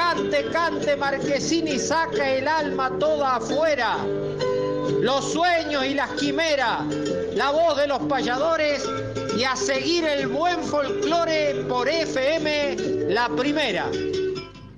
cante, cante, Marquesini, saca el alma toda afuera. Los sueños y las quimeras, la voz de los payadores y a seguir el buen folclore por FM La Primera.